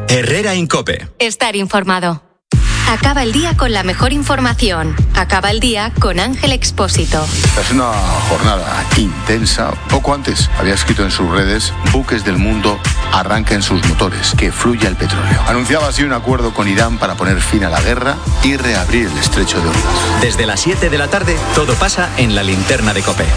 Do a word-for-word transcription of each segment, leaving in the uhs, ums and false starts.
Herrera Incope. Estar informado. Acaba el día con la mejor información. Acaba el día con Ángel Expósito. Es una jornada intensa. Poco antes había escrito en sus redes: buques del mundo arranquen sus motores, que fluya el petróleo. Anunciaba así un acuerdo con Irán para poner fin a la guerra y reabrir el estrecho de Hormuz. Desde las siete de la tarde, todo pasa en la linterna de COPE.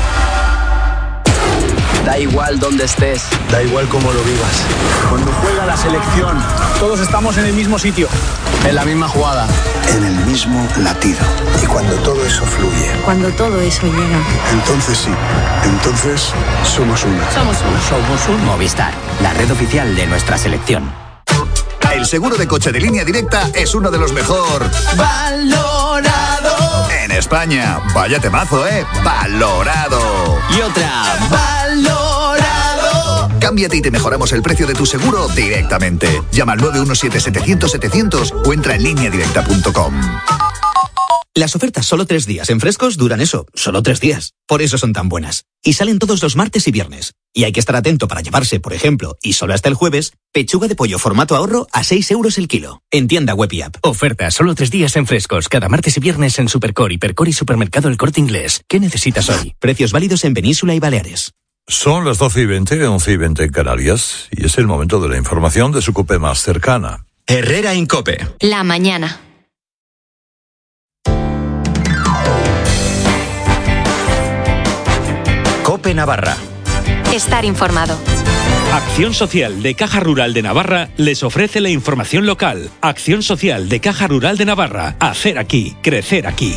Da igual dónde estés, da igual cómo lo vivas. Cuando juega la selección, todos estamos en el mismo sitio, en la misma jugada, en el mismo latido. Y cuando todo eso fluye, cuando todo eso llega, entonces sí, entonces somos uno. Somos uno. Somos un Movistar, la red oficial de nuestra selección. El seguro de coche de Línea Directa es uno de los mejor valorado en España. Vaya temazo, ¿eh? Valorado. Y otra, valorado. Cámbiate y te mejoramos el precio de tu seguro directamente. Llama al nueve uno siete, setecientos, setecientos o entra en línea directa punto com. Las ofertas solo tres días en Frescos duran eso, solo tres días. Por eso son tan buenas. Y salen todos los martes y viernes. Y hay que estar atento para llevarse, por ejemplo, y solo hasta el jueves, pechuga de pollo formato ahorro a seis euros el kilo. En tienda web y app. Ofertas solo tres días en Frescos, cada martes y viernes en Supercor, Hipercor y Supermercado El Corte Inglés. ¿Qué necesitas hoy? Precios válidos en Península y Baleares. Son las doce y veinte, once y veinte en Canarias, y es el momento de la información de su COPE más cercana. Herrera Incope. La mañana. COPE Navarra. Estar informado. Acción Social de Caja Rural de Navarra les ofrece la información local. Acción Social de Caja Rural de Navarra. Hacer aquí, crecer aquí.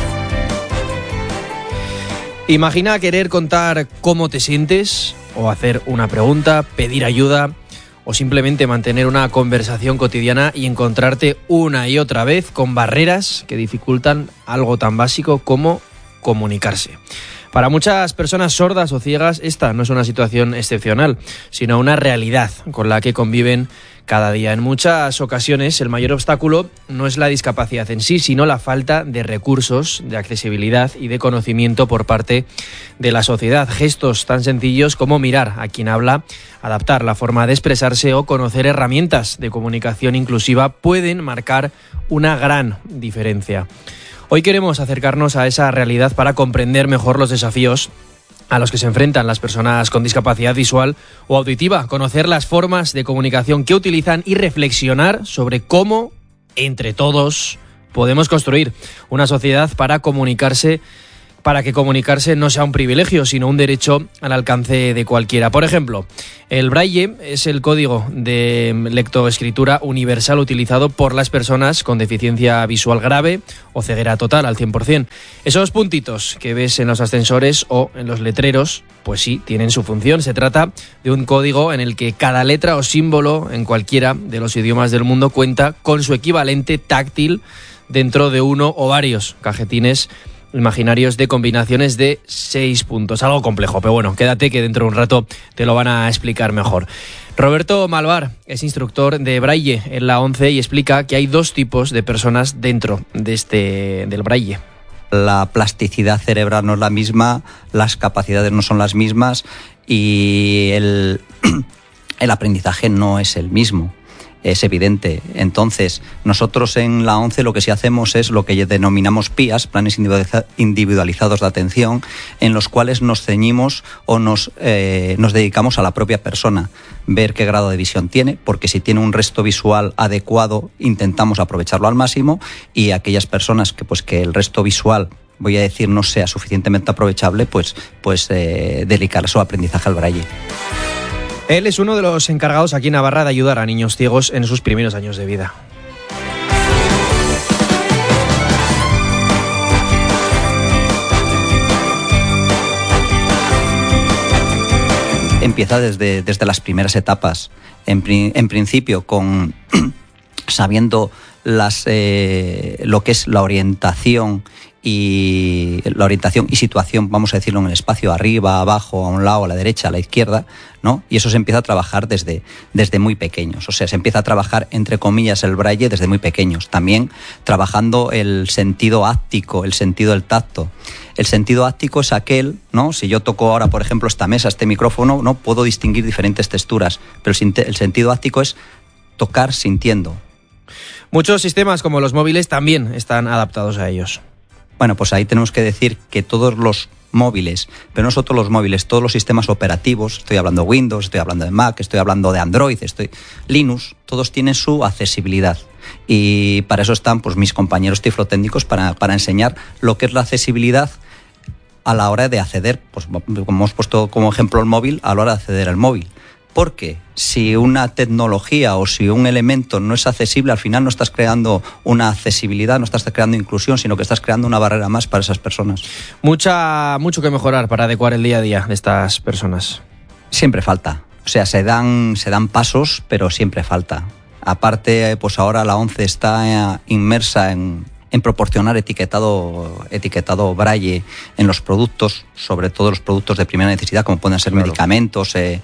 Imagina querer contar cómo te sientes, o hacer una pregunta, pedir ayuda, o simplemente mantener una conversación cotidiana y encontrarte una y otra vez con barreras que dificultan algo tan básico como comunicarse. Para muchas personas sordas o ciegas, esta no es una situación excepcional, sino una realidad con la que conviven cada día. En muchas ocasiones, el mayor obstáculo no es la discapacidad en sí, sino la falta de recursos, de accesibilidad y de conocimiento por parte de la sociedad. Gestos tan sencillos como mirar a quien habla, adaptar la forma de expresarse o conocer herramientas de comunicación inclusiva pueden marcar una gran diferencia. Hoy queremos acercarnos a esa realidad para comprender mejor los desafíos a los que se enfrentan las personas con discapacidad visual o auditiva, conocer las formas de comunicación que utilizan y reflexionar sobre cómo, entre todos, podemos construir una sociedad para comunicarse, para que comunicarse no sea un privilegio, sino un derecho al alcance de cualquiera. Por ejemplo, el braille es el código de lectoescritura universal utilizado por las personas con deficiencia visual grave o ceguera total al cien por ciento. Esos puntitos que ves en los ascensores o en los letreros, pues sí, tienen su función. Se trata de un código en el que cada letra o símbolo en cualquiera de los idiomas del mundo cuenta con su equivalente táctil dentro de uno o varios cajetines imaginarios de combinaciones de seis puntos. Algo complejo, pero bueno, quédate que dentro de un rato te lo van a explicar mejor. Roberto Malvar es instructor de braille en la ONCE y explica que hay dos tipos de personas dentro de este del braille. La plasticidad cerebral no es la misma, las capacidades no son las mismas y el, el aprendizaje no es el mismo. Es evidente. Entonces, nosotros en la ONCE lo que sí hacemos es lo que denominamos P I As, planes individualizados de atención, en los cuales nos ceñimos o nos, eh, nos dedicamos a la propia persona, ver qué grado de visión tiene, porque si tiene un resto visual adecuado, intentamos aprovecharlo al máximo, y aquellas personas que, pues, que el resto visual, voy a decir, no sea suficientemente aprovechable, pues, pues eh, dedicar su aprendizaje al braille. Él es uno de los encargados aquí en Navarra de ayudar a niños ciegos en sus primeros años de vida. Empieza desde, desde las primeras etapas. En, en principio, con sabiendo las, eh, lo que es la orientación y la orientación y situación, vamos a decirlo, en el espacio, arriba, abajo, a un lado, a la derecha, a la izquierda, ¿no? Y eso se empieza a trabajar desde, desde muy pequeños. O sea, se empieza a trabajar, entre comillas, el braille desde muy pequeños. También trabajando el sentido áptico, el sentido del tacto. El sentido áptico es aquel, ¿no? Si yo toco ahora, por ejemplo, esta mesa, este micrófono, no puedo distinguir diferentes texturas, pero el sentido áptico es tocar sintiendo. Muchos sistemas como los móviles también están adaptados a ellos. Bueno, pues ahí tenemos que decir que todos los móviles, pero no solo los móviles, todos los sistemas operativos, estoy hablando de Windows, estoy hablando de Mac, estoy hablando de Android, estoy Linux, todos tienen su accesibilidad. Y para eso están pues mis compañeros tiflotécnicos para, para enseñar lo que es la accesibilidad a la hora de acceder, pues como hemos puesto como ejemplo el móvil, a la hora de acceder al móvil. Porque si una tecnología o si un elemento no es accesible, al final no estás creando una accesibilidad, no estás creando inclusión, sino que estás creando una barrera más para esas personas. Mucha, mucho que mejorar para adecuar el día a día de estas personas. Siempre falta. O sea, se dan, se dan pasos, pero siempre falta. Aparte, pues ahora la ONCE está inmersa en... en proporcionar etiquetado etiquetado braille en los productos, sobre todo los productos de primera necesidad, como pueden ser claro. medicamentos, eh,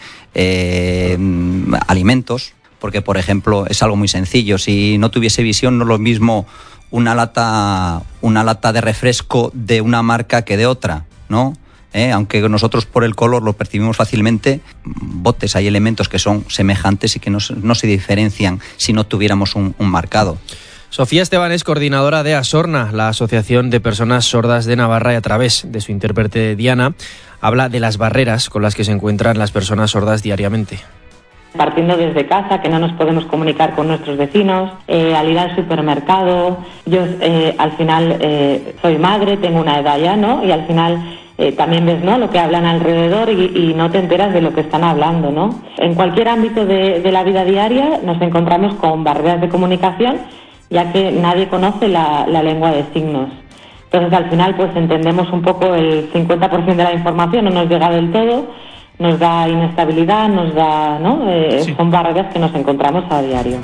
eh, alimentos, porque, por ejemplo, es algo muy sencillo. Si no tuviese visión, no es lo mismo una lata, una lata de refresco de una marca que de otra, ¿no? Eh, aunque nosotros por el color lo percibimos fácilmente, botes, hay elementos que son semejantes y que no, no se diferencian si no tuviéramos un, un marcado. Sofía Esteban es coordinadora de ASORNA, la Asociación de Personas Sordas de Navarra, y a través de su intérprete Diana habla de las barreras con las que se encuentran las personas sordas diariamente. Partiendo desde casa, que no nos podemos comunicar con nuestros vecinos, eh, al ir al supermercado, yo eh, al final eh, soy madre, tengo una edad ya, ¿no? Y al final eh, también ves, ¿no?, lo que hablan alrededor y, y no te enteras de lo que están hablando, ¿no? En cualquier ámbito de, de la vida diaria nos encontramos con barreras de comunicación, ya que nadie conoce la, la lengua de signos. Entonces, al final, pues entendemos un poco el cincuenta por ciento de la información, no nos llega del todo, nos da inestabilidad, nos da, ¿no? Eh, sí. Son barreras que nos encontramos a diario.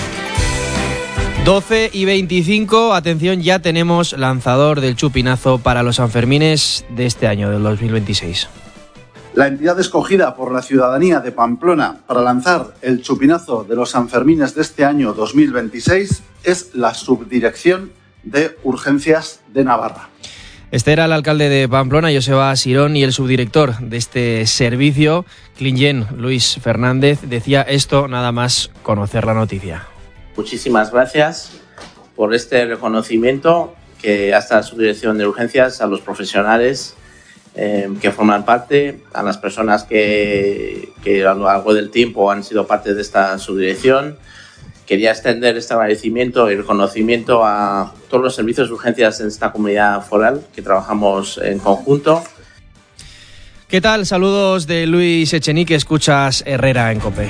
doce y veinticinco, atención, ya tenemos lanzador del chupinazo para los Sanfermines de este año, del dos mil veintiséis. La entidad escogida por la ciudadanía de Pamplona para lanzar el chupinazo de los Sanfermines de este año dos mil veintiséis es la Subdirección de Urgencias de Navarra. Este era el alcalde de Pamplona, Joseba Sirón, y el subdirector de este servicio, Clinyen, Luis Fernández, decía esto nada más conocer la noticia. Muchísimas gracias por este reconocimiento que hace la Subdirección de Urgencias a los profesionales Eh, que forman parte, a las personas que, que a lo largo del tiempo han sido parte de esta subdirección. Quería extender este agradecimiento y reconocimiento a todos los servicios de urgencias en esta comunidad foral que trabajamos en conjunto. ¿Qué tal? Saludos de Luis Echenique, escuchas Herrera en COPE.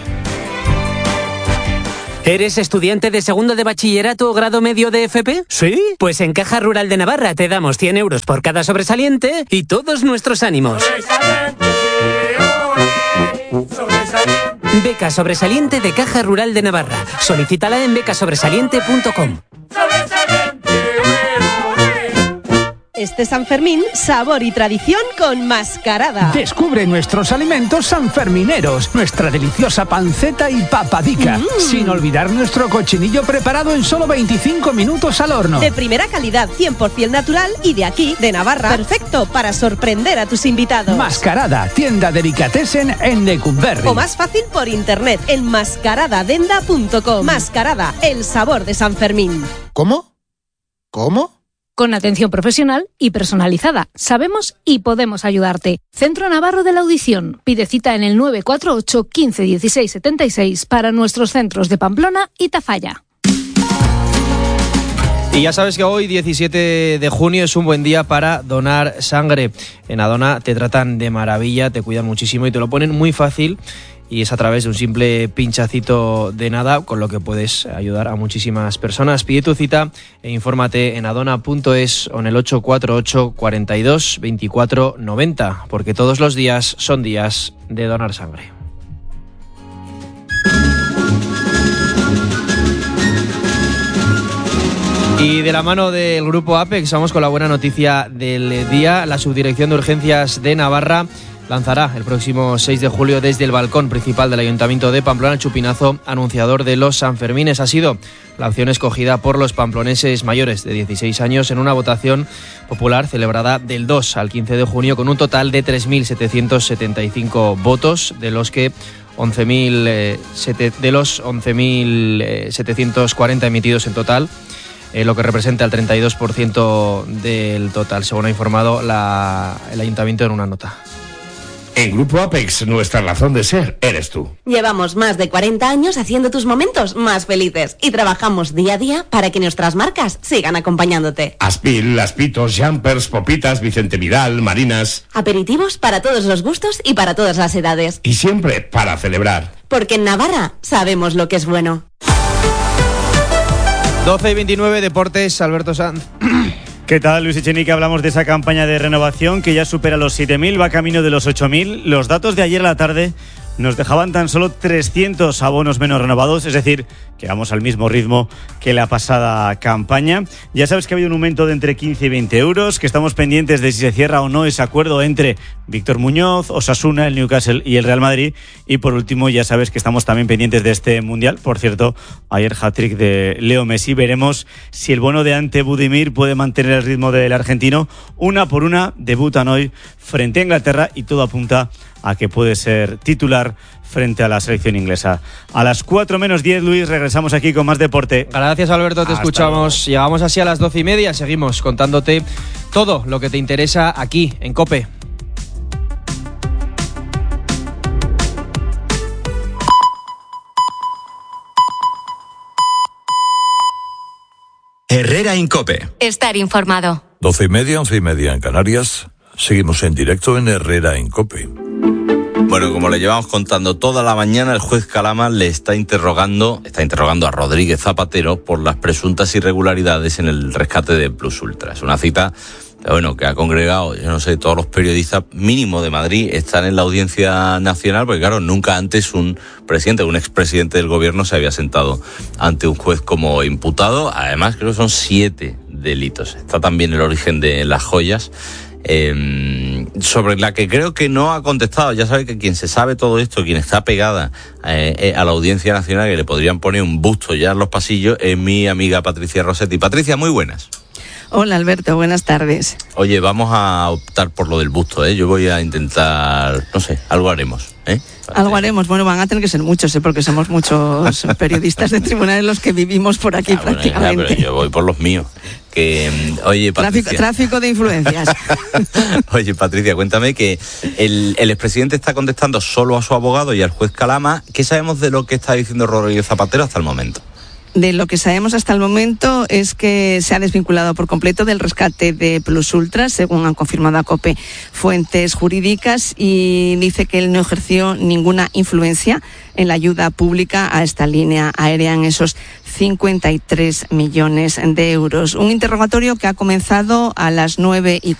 ¿Eres estudiante de segundo de bachillerato o grado medio de F P? ¿Sí? Pues en Caja Rural de Navarra te damos cien euros por cada sobresaliente y todos nuestros ánimos. Beca sobresaliente de Caja Rural de Navarra. Solicítala en beca sobresaliente punto com. Este San Fermín, sabor y tradición con Mascarada. Descubre nuestros alimentos sanfermineros, nuestra deliciosa panceta y papadica, mm. sin olvidar nuestro cochinillo preparado en solo veinticinco minutos al horno. De primera calidad, cien por ciento natural y de aquí, de Navarra. Perfecto para sorprender a tus invitados. Mascarada, tienda delicatessen en Lecumberri. O más fácil por internet, en mascaradadenda punto com. Mascarada, el sabor de San Fermín. ¿Cómo? ¿Cómo? Con atención profesional y personalizada. Sabemos y podemos ayudarte. Centro Navarro de la Audición. Pide cita en el nueve cuatro ocho, quince, dieciséis, setenta y seis para nuestros centros de Pamplona y Tafalla. Y ya sabes que hoy, diecisiete de junio, es un buen día para donar sangre. En Adona te tratan de maravilla, te cuidan muchísimo y te lo ponen muy fácil. Y es a través de un simple pinchacito de nada, con lo que puedes ayudar a muchísimas personas. Pide tu cita e infórmate en adona punto es o en el ocho cuatro ocho, cuarenta y dos, veinticuatro, noventa, porque todos los días son días de donar sangre. Y de la mano del grupo APEX vamos con la buena noticia del día. La Subdirección de Urgencias de Navarra lanzará el próximo seis de julio desde el balcón principal del Ayuntamiento de Pamplona el chupinazo anunciador de los Sanfermines. Ha sido la opción escogida por los pamploneses mayores de dieciséis años en una votación popular celebrada del dos al quince de junio con un total de tres mil setecientos setenta y cinco votos, de los que once mil, eh, sete, de los once mil setecientos cuarenta emitidos en total, eh, lo que representa el treinta y dos por ciento del total, según ha informado la, el Ayuntamiento en una nota. En Grupo Apex, nuestra razón de ser eres tú. Llevamos más de cuarenta años haciendo tus momentos más felices y trabajamos día a día para que nuestras marcas sigan acompañándote. Aspil, Aspitos, Jumpers, Popitas, Vicente Vidal, Marinas. Aperitivos para todos los gustos y para todas las edades. Y siempre para celebrar. Porque en Navarra sabemos lo que es bueno. doce y veintinueve, Deportes, Alberto Sanz. ¿Qué tal, Luis Echenique? Hablamos de esa campaña de renovación que ya supera los siete mil, va camino de los ocho mil. Los datos de ayer a la tarde nos dejaban tan solo trescientos abonos menos renovados, es decir, que vamos al mismo ritmo que la pasada campaña. Ya sabes que ha habido un aumento de entre quince y veinte euros, que estamos pendientes de si se cierra o no ese acuerdo entre Víctor Muñoz, Osasuna, el Newcastle y el Real Madrid. Y por último, ya sabes que estamos también pendientes de este Mundial. Por cierto, ayer hat-trick de Leo Messi. Veremos si el bono de Ante Budimir puede mantener el ritmo del argentino. Una por una debutan hoy frente a Inglaterra y todo apunta a que puede ser titular frente a la selección inglesa. A las cuatro menos diez, Luis, regresamos aquí con más deporte. Gracias, Alberto, te Hasta escuchamos. Luego. Llegamos así a las doce y media, seguimos contándote todo lo que te interesa aquí en COPE. Herrera en COPE. Estar informado. Doce y media, once y media en Canarias. Seguimos en directo en Herrera en COPE. Bueno, como le llevamos contando toda la mañana, el juez Calama le está interrogando, está interrogando a Rodríguez Zapatero por las presuntas irregularidades en el rescate de Plus Ultra. Es una cita, bueno, que ha congregado, yo no sé, todos los periodistas mínimo de Madrid están en la Audiencia Nacional, porque claro, nunca antes un presidente, un expresidente del gobierno se había sentado ante un juez como imputado. Además, creo que son siete delitos. Está también el origen de las joyas. Eh, sobre la que creo que no ha contestado. Ya sabe que quien se sabe todo esto, quien está pegada eh, a la Audiencia Nacional, que le podrían poner un busto ya en los pasillos, es mi amiga Patricia Rossetti. Patricia, muy buenas. Hola, Alberto, buenas tardes. Oye, vamos a optar por lo del busto, ¿eh? Yo voy a intentar, no sé, algo haremos, ¿eh? Algo haremos. Bueno, van a tener que ser muchos, ¿eh? Porque somos muchos periodistas de tribunales los que vivimos por aquí, ah, prácticamente. Bueno, ya, pero yo voy por los míos. Que, oye, Patricia. Tráfico, tráfico de influencias. Oye, Patricia, cuéntame que el, el expresidente está contestando solo a su abogado y al juez Calama. ¿Qué sabemos de lo que está diciendo Rodríguez Zapatero hasta el momento? De lo que sabemos hasta el momento es que se ha desvinculado por completo del rescate de Plus Ultra, según han confirmado a COPE fuentes jurídicas, y dice que él no ejerció ninguna influencia en la ayuda pública a esta línea aérea en esos cincuenta y tres millones de euros. Un interrogatorio que ha comenzado a las nueve y